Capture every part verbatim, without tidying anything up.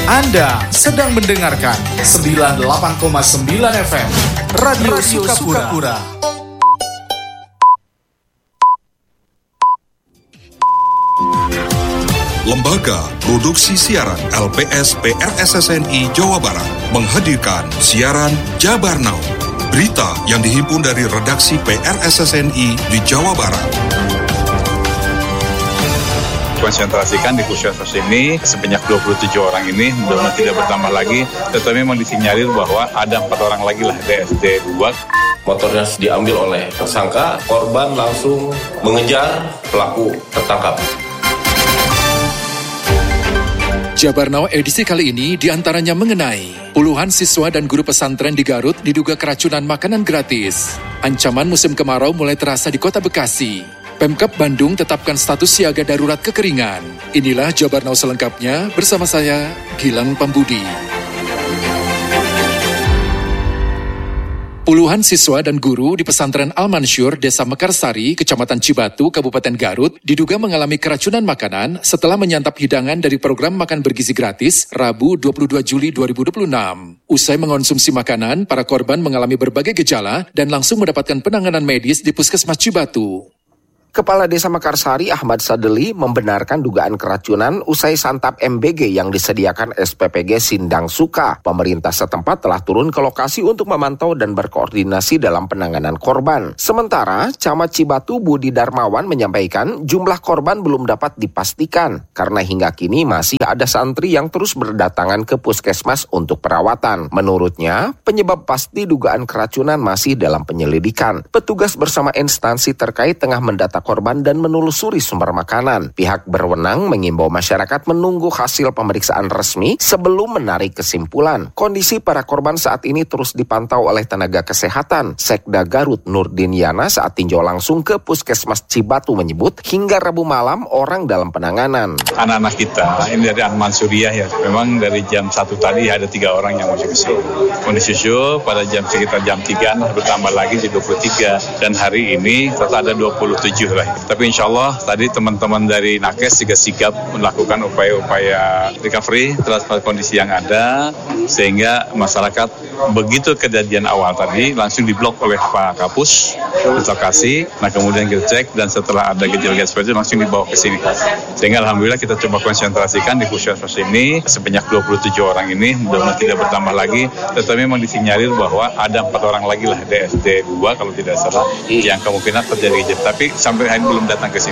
Anda sedang mendengarkan sembilan puluh delapan koma sembilan F M Radio, Radio Sukapura. Sukapura. Lembaga Produksi Siaran L P S P R S S N I Jawa Barat menghadirkan siaran Jabar Now. Berita yang dihimpun dari redaksi P R S S N I di Jawa Barat. Konsentrasikan di puskesmas ini sebanyak dua puluh tujuh orang ini, mudah-mudahan tidak bertambah lagi, tetapi memang disinyalir bahwa ada empat orang lagi lah D S D dua. Motornya diambil oleh tersangka, korban langsung mengejar, pelaku tertangkap. Jabar Now edisi kali ini diantaranya mengenai puluhan siswa dan guru pesantren di Garut diduga keracunan makanan gratis. Ancaman musim kemarau mulai terasa di kota Bekasi. Pemkab Bandung tetapkan status siaga darurat kekeringan. Inilah Jabar Now selengkapnya bersama saya, Gilang Pambudi. Puluhan siswa dan guru di pesantren Al-Mansyur, Desa Mekarsari, Kecamatan Cibatu, Kabupaten Garut, diduga mengalami keracunan makanan setelah menyantap hidangan dari program makan bergizi gratis Rabu dua puluh dua Juli dua ribu dua puluh enam. Usai mengonsumsi makanan, para korban mengalami berbagai gejala dan langsung mendapatkan penanganan medis di Puskesmas Cibatu. Kepala Desa Mekarsari Ahmad Sadeli membenarkan dugaan keracunan usai santap M B G yang disediakan S P P G Sindang Suka. Pemerintah setempat telah turun ke lokasi untuk memantau dan berkoordinasi dalam penanganan korban. Sementara, Camat Cibatu Budi Darmawan menyampaikan jumlah korban belum dapat dipastikan karena hingga kini masih ada santri yang terus berdatangan ke puskesmas untuk perawatan. Menurutnya, penyebab pasti dugaan keracunan masih dalam penyelidikan. Petugas bersama instansi terkait tengah mendata korban dan menelusuri sumber makanan. Pihak berwenang mengimbau masyarakat menunggu hasil pemeriksaan resmi sebelum menarik kesimpulan. Kondisi para korban saat ini terus dipantau oleh tenaga kesehatan. Sekda Garut Nurdin Yana saat tinjau langsung ke Puskesmas Cibatu menyebut hingga Rabu malam orang dalam penanganan. Anak-anak kita ini dari Al-Mansuriah ya, memang dari jam satu tadi ada tiga orang yang masuk ke sini. Kondisi susu pada jam sekitar jam tiga bertambah lagi di dua puluh tiga dan hari ini total ada dua puluh tujuh. Tapi insya Allah tadi teman-teman dari Nakes juga sigap melakukan upaya-upaya recovery terhadap kondisi yang ada sehingga masyarakat begitu kejadian awal tadi langsung diblok oleh Pak Kapus di lokasi. Nah kemudian kita cek dan setelah ada gejala-gejala seperti itu langsung dibawa ke sini. Sehingga alhamdulillah kita coba konsentrasikan di puskesmas ini sebanyak dua puluh tujuh orang ini, mudah-mudahan tidak bertambah lagi. Tetapi memang disinyalir bahwa ada empat orang lagi lah D S D dua kalau tidak salah yang kemungkinan terjadi gejala. Tapi sampai hari belum datang ke sini.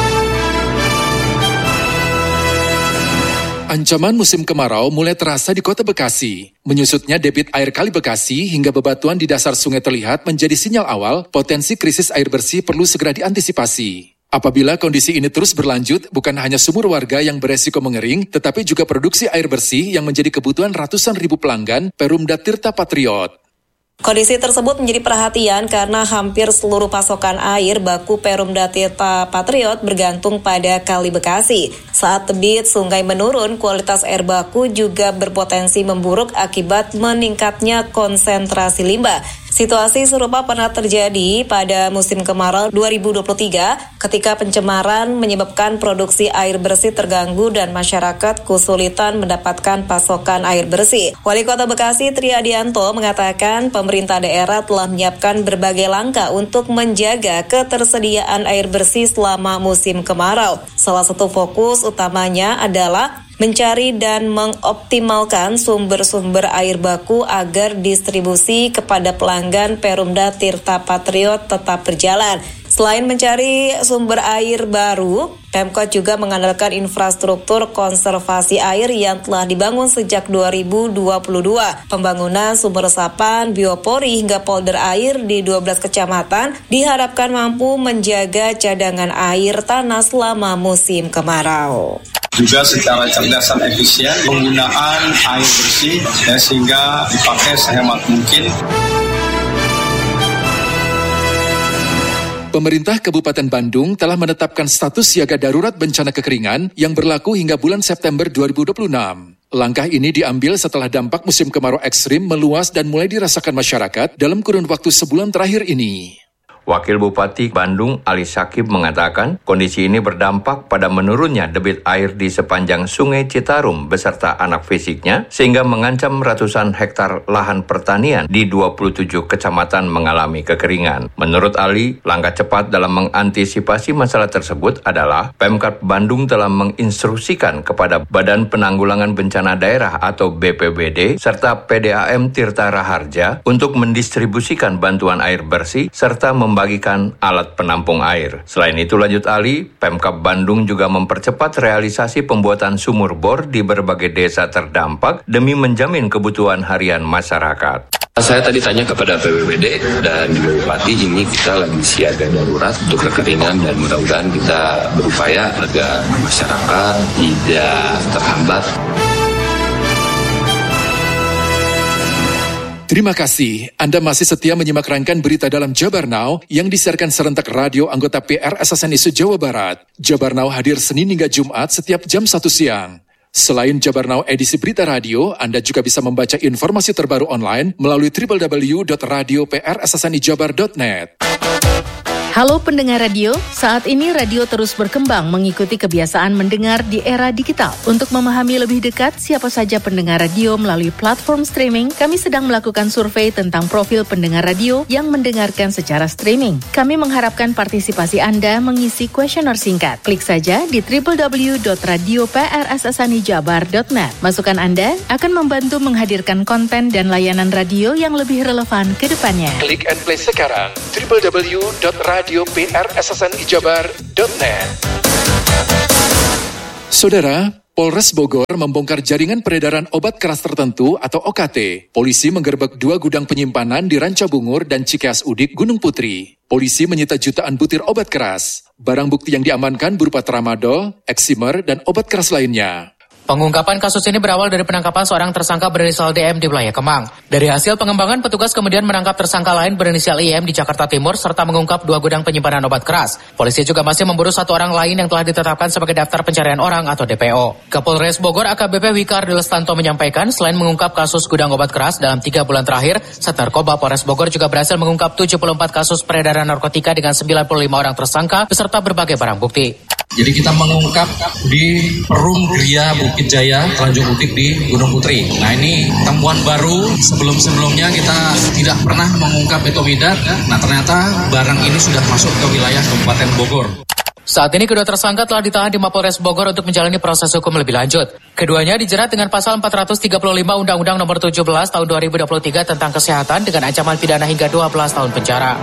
Ancaman musim kemarau mulai terasa di kota Bekasi. Menyusutnya debit air Kali Bekasi hingga bebatuan di dasar sungai terlihat menjadi sinyal awal potensi krisis air bersih perlu segera diantisipasi. Apabila kondisi ini terus berlanjut, bukan hanya sumur warga yang beresiko mengering, tetapi juga produksi air bersih yang menjadi kebutuhan ratusan ribu pelanggan Perumda Tirta Patriot. Kondisi tersebut menjadi perhatian karena hampir seluruh pasokan air baku Perumda Tirta Patriot bergantung pada Kali Bekasi. Saat debit sungai menurun, kualitas air baku juga berpotensi memburuk akibat meningkatnya konsentrasi limbah. Situasi serupa pernah terjadi pada musim kemarau dua ribu dua puluh tiga ketika pencemaran menyebabkan produksi air bersih terganggu dan masyarakat kesulitan mendapatkan pasokan air bersih. Wali Kota Bekasi Tri Adianto mengatakan pemerintah daerah telah menyiapkan berbagai langkah untuk menjaga ketersediaan air bersih selama musim kemarau. Salah satu fokus utamanya adalah mencari dan mengoptimalkan sumber-sumber air baku agar distribusi kepada pelanggan Perumda Tirta Patriot tetap berjalan. Selain mencari sumber air baru, Pemkot juga mengandalkan infrastruktur konservasi air yang telah dibangun sejak dua ribu dua puluh dua. Pembangunan sumber resapan, biopori hingga polder air di dua belas kecamatan diharapkan mampu menjaga cadangan air tanah selama musim kemarau. Juga secara cerdas dan efisien penggunaan air bersih ya, sehingga dipakai sehemat mungkin. Pemerintah Kabupaten Bandung telah menetapkan status siaga darurat bencana kekeringan yang berlaku hingga bulan September dua ribu dua puluh enam. Langkah ini diambil setelah dampak musim kemarau ekstrim meluas dan mulai dirasakan masyarakat dalam kurun waktu sebulan terakhir ini. Wakil Bupati Bandung Ali Syakib mengatakan kondisi ini berdampak pada menurunnya debit air di sepanjang Sungai Citarum beserta anak fisiknya sehingga mengancam ratusan hektar lahan pertanian di dua puluh tujuh kecamatan mengalami kekeringan. Menurut Ali, langkah cepat dalam mengantisipasi masalah tersebut adalah Pemkab Bandung telah menginstruksikan kepada Badan Penanggulangan Bencana Daerah atau B P B D serta P D A M Tirta Raharja untuk mendistribusikan bantuan air bersih serta membagikan alat penampung air. Selain itu, lanjut Ali, Pemkab Bandung juga mempercepat realisasi pembuatan sumur bor di berbagai desa terdampak demi menjamin kebutuhan harian masyarakat. Saya tadi tanya kepada P B B D dan juga Bupati, ini kita lagi siaga darurat untuk kekeringan dan mudah-mudahan kita berupaya agar masyarakat tidak terhambat. Terima kasih. Anda masih setia menyimak rangkaian berita dalam Jabar Now yang disiarkan serentak radio anggota P R S S N I se-Jawa Barat. Jabar Now hadir Senin hingga Jumat setiap jam satu siang. Selain Jabar Now edisi berita radio, Anda juga bisa membaca informasi terbaru online melalui w w w dot radio p r s s n i jabar dot net. Halo pendengar radio, saat ini radio terus berkembang mengikuti kebiasaan mendengar di era digital. Untuk memahami lebih dekat siapa saja pendengar radio melalui platform streaming, kami sedang melakukan survei tentang profil pendengar radio yang mendengarkan secara streaming. Kami mengharapkan partisipasi Anda mengisi kuesioner singkat. Klik saja di w w w dot radio p r s s n i jabar dot net. Masukan Anda akan membantu menghadirkan konten dan layanan radio yang lebih relevan ke depannya. Klik and play sekarang w w w dot radio p r s s n i jabar dot net. Saudara, Polres Bogor membongkar jaringan peredaran obat keras tertentu atau O K T. Polisi menggerebek dua gudang penyimpanan di Rancabungur dan Cikeas Udik, Gunung Putri. Polisi menyita jutaan butir obat keras. Barang bukti yang diamankan berupa tramadol, eksimer, dan obat keras lainnya. Pengungkapan kasus ini berawal dari penangkapan seorang tersangka berinisial D M di wilayah Kemang. Dari hasil pengembangan, petugas kemudian menangkap tersangka lain berinisial I M di Jakarta Timur serta mengungkap dua gudang penyimpanan obat keras. Polisi juga masih memburu satu orang lain yang telah ditetapkan sebagai daftar pencarian orang atau D P O. Kapolres Bogor A K B P Wikar Dilestanto menyampaikan selain mengungkap kasus gudang obat keras dalam tiga bulan terakhir, Sat Narkoba Polres Bogor juga berhasil mengungkap tujuh puluh empat kasus peredaran narkotika dengan sembilan puluh lima orang tersangka beserta berbagai barang bukti. Jadi kita mengungkap di Perum Gria Bukit Jaya, Tanjung Utik di Gunung Putri. Nah ini temuan baru, sebelum-sebelumnya kita tidak pernah mengungkap betomidat. Nah ternyata barang ini sudah masuk ke wilayah Kabupaten Bogor. Saat ini kedua tersangka telah ditahan di Mapolres Bogor untuk menjalani proses hukum lebih lanjut. Keduanya dijerat dengan pasal empat ratus tiga puluh lima Undang-Undang Nomor tujuh belas Tahun dua ribu dua puluh tiga tentang kesehatan dengan ancaman pidana hingga dua belas tahun penjara.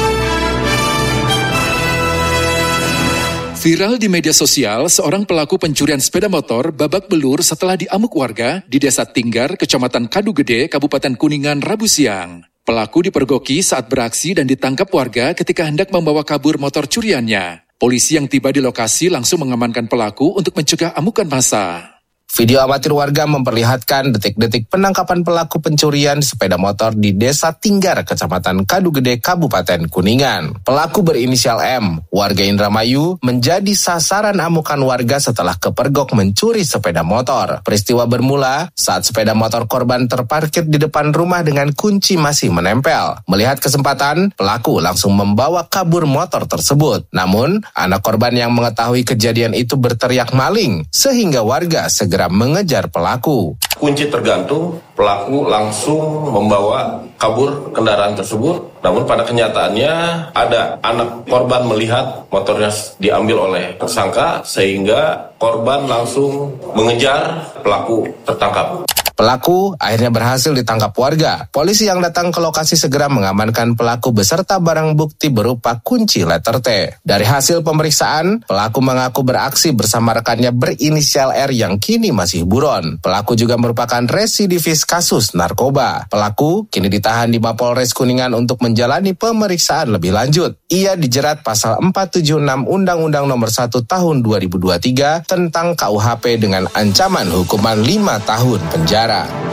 Viral di media sosial, seorang pelaku pencurian sepeda motor babak belur setelah diamuk warga di Desa Tinggar, Kecamatan Kadu Gede, Kabupaten Kuningan, Rabu siang. Pelaku dipergoki saat beraksi dan ditangkap warga ketika hendak membawa kabur motor curiannya. Polisi yang tiba di lokasi langsung mengamankan pelaku untuk mencegah amukan massa. Video amatir warga memperlihatkan detik-detik penangkapan pelaku pencurian sepeda motor di Desa Tinggar, Kecamatan Kadu Gede, Kabupaten Kuningan. Pelaku berinisial M, warga Indramayu, menjadi sasaran amukan warga setelah kepergok mencuri sepeda motor. Peristiwa bermula saat sepeda motor korban terparkir di depan rumah dengan kunci masih menempel. Melihat kesempatan, pelaku langsung membawa kabur motor tersebut. Namun, anak korban yang mengetahui kejadian itu berteriak maling, sehingga warga segera mengejar pelaku. Kunci tergantung, pelaku langsung membawa kabur kendaraan tersebut. Namun pada kenyataannya ada anak korban melihat motornya diambil oleh tersangka sehingga korban langsung mengejar, pelaku tertangkap. Pelaku akhirnya berhasil ditangkap warga. Polisi yang datang ke lokasi segera mengamankan pelaku beserta barang bukti berupa kunci letter T. Dari hasil pemeriksaan, pelaku mengaku beraksi bersama rekannya berinisial R yang kini masih buron. Pelaku juga merupakan residivis kasus narkoba. Pelaku kini ditahan di Mapolres Kuningan untuk menjalani pemeriksaan lebih lanjut. Ia dijerat pasal empat tujuh enam Undang-Undang Nomor satu Tahun dua ribu dua puluh tiga tentang K U H P dengan ancaman hukuman lima tahun penjara.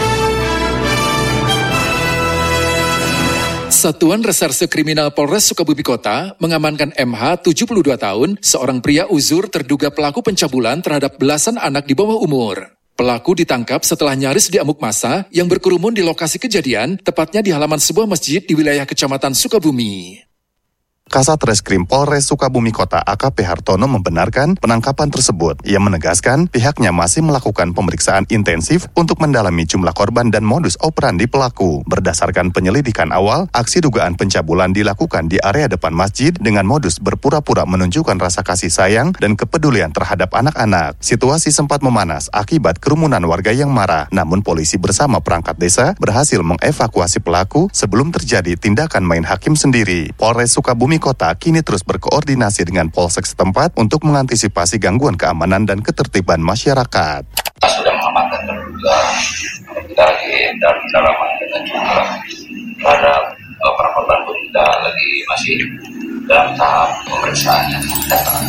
Satuan Reserse Kriminal Polres Sukabumi Kota mengamankan M H tujuh puluh dua tahun, seorang pria uzur terduga pelaku pencabulan terhadap belasan anak di bawah umur. Pelaku ditangkap setelah nyaris diamuk massa yang berkerumun di lokasi kejadian, tepatnya di halaman sebuah masjid di wilayah Kecamatan Sukabumi. Kasat Reskrim Polres Sukabumi Kota A K P Hartono membenarkan penangkapan tersebut. Ia menegaskan pihaknya masih melakukan pemeriksaan intensif untuk mendalami jumlah korban dan modus operandi pelaku. Berdasarkan penyelidikan awal, aksi dugaan pencabulan dilakukan di area depan masjid dengan modus berpura-pura menunjukkan rasa kasih sayang dan kepedulian terhadap anak-anak. Situasi sempat memanas akibat kerumunan warga yang marah, namun polisi bersama perangkat desa berhasil mengevakuasi pelaku sebelum terjadi tindakan main hakim sendiri. Polres Sukabumi Kota kini terus berkoordinasi dengan Polsek setempat untuk mengantisipasi gangguan keamanan dan ketertiban masyarakat. Kita sudah mengamankan terduga, kita lagi dalam pendalaman dengan jumlah terhadap para korban pun kita lagi masih dalam tahap pemeriksaan yang datang.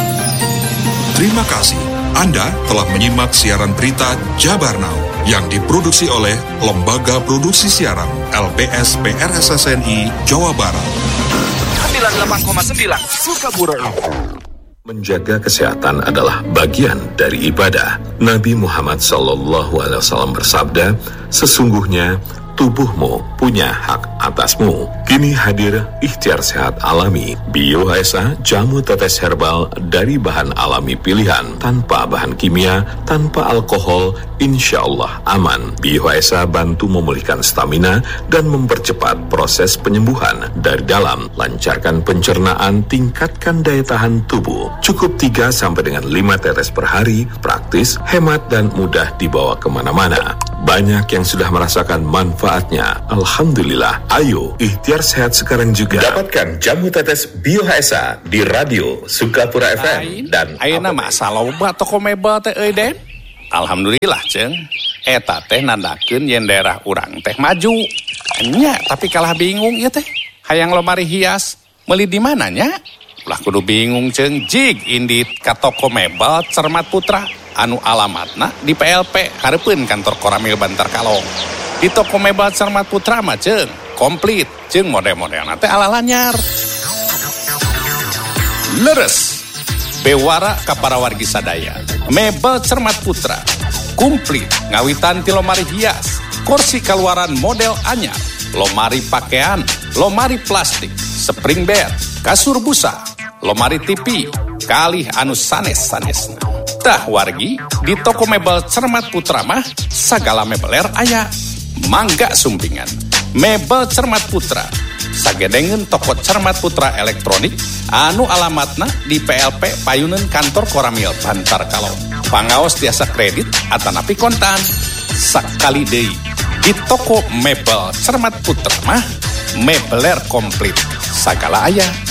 Terima kasih. Anda telah menyimak siaran berita Jabar Now yang diproduksi oleh Lembaga Produksi Siaran L P S P R S S N I Jawa Barat. sembilan puluh delapan koma sembilan Sukabura. Menjaga kesehatan adalah bagian dari ibadah. Nabi Muhammad Sallallahu Alaihi Wasallam bersabda, sesungguhnya tubuhmu punya hak atasmu. Kini hadir Ikhtiar Sehat Alami, Bio H S A jamu tetes herbal dari bahan alami pilihan, tanpa bahan kimia, tanpa alkohol, insya Allah aman. Bio H S A bantu memulihkan stamina dan mempercepat proses penyembuhan dari dalam, lancarkan pencernaan, tingkatkan daya tahan tubuh. Cukup tiga sampai dengan lima tetes per hari, praktis, hemat dan mudah dibawa kemana-mana. Banyak yang sudah merasakan manfaatnya. Alhamdulillah. Ayo, ikhtiar sehat sekarang juga. Dapatkan jamu tetes Bio H S A di radio Sukapura F M dan ayeuna mah saloba toko mebel teh euy Den. Alhamdulillah ceung. Eta teh nandakeun yen daerah urang teh maju. Nya, tapi kalah bingung ieu teh. Hayang lomari hias, meuli di mana nya? Ulah kudu bingung ceung, jig indit ka toko mebel Cermat Putra. Anu alamatna di P L P hareupeun kantor Koramil Bantar Kalong. Di toko mebel Cermat Putra mah ceung komplit ceung model-modelna teh ala lanyar. Leres bewara ka para wargi sadaya. Mebel Cermat Putra komplit ngawitan ti lomari hias, kursi kaluaran model anyar, lomari pakaian, lomari plastik, spring bed, kasur busa, lomari T V, kalih anu sanes-sanesna. Tah wargi, di toko mebel Cermat Putra mah sagala mebeler aya. Mangga sumpingan. Mebel Cermat Putra. Sagedengeun toko Cermat Putra elektronik anu alamatna di P L P payuneun kantor Koramil Bantar Kalong. Pangaos tiasa kredit atanapi kontan. Sakali deui di toko mebel Cermat Putra mah mebeler komplit. Sagala aya.